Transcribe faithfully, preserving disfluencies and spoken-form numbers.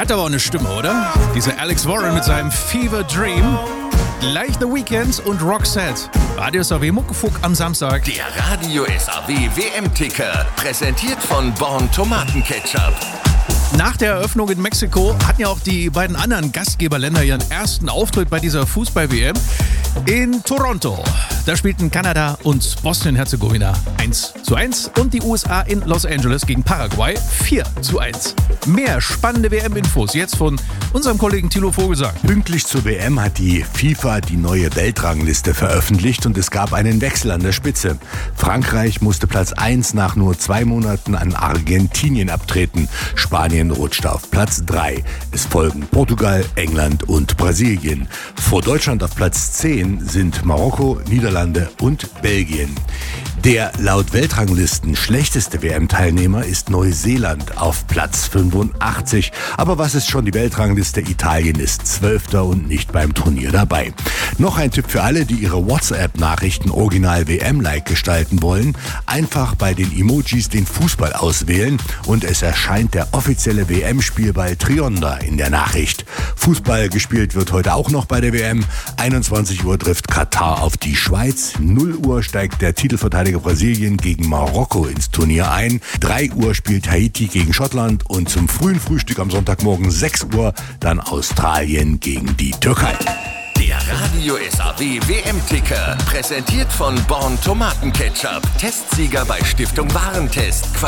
Hat aber auch eine Stimme, oder? Dieser Alex Warren mit seinem Fever Dream. Gleich The Weeknd und Roxette. Radio S A W Muckefuck am Samstag. Der Radio S A W W M-Ticker, präsentiert von Born Tomatenketchup. Nach der Eröffnung in Mexiko hatten ja auch die beiden anderen Gastgeberländer ihren ersten Auftritt bei dieser Fußball-W M in Toronto. Da spielten Kanada und Bosnien-Herzegowina eins zu eins und die U S A in Los Angeles gegen Paraguay vier zu eins. Mehr spannende W M-Infos jetzt von unserem Kollegen Thilo Vogelsang. Pünktlich zur W M hat die FIFA die neue Weltrangliste veröffentlicht und es gab einen Wechsel an der Spitze. Frankreich musste Platz eins nach nur zwei Monaten an Argentinien abtreten. Spanien rutschte auf Platz drei. Es folgen Portugal, England und Brasilien. Vor Deutschland auf Platz zehn sind Marokko, Niederlande und Belgien. Der laut Weltranglisten schlechteste W M-Teilnehmer ist Neuseeland auf Platz fünfundachtzig. Aber was ist schon die Weltrangliste? Italien ist Zwölfter und nicht beim Turnier dabei. Noch ein Tipp für alle, die ihre WhatsApp-Nachrichten original W M-like gestalten wollen. Einfach bei den Emojis den Fußball auswählen und es erscheint der offizielle W M-Spielball Trionda in der Nachricht. Fußball gespielt wird heute auch noch bei der W M. einundzwanzig Uhr trifft Katar auf die Schweiz. null Uhr steigt der Titelverteidiger Brasilien gegen Marokko ins Turnier ein. drei Uhr spielt Haiti gegen Schottland und zum frühen Frühstück am Sonntagmorgen sechs Uhr dann Australien gegen die Türkei. Der Radio S A W W M-Ticker, präsentiert von Born Tomatenketchup. Testsieger bei Stiftung Warentest.